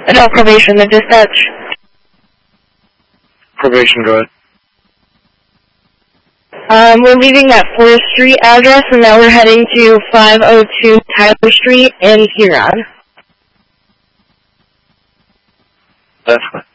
No, probation, the dispatch. Probation, go ahead. We're leaving that Forest Street address, and now we're heading to 502 Tyler Street in Huron. That's fine.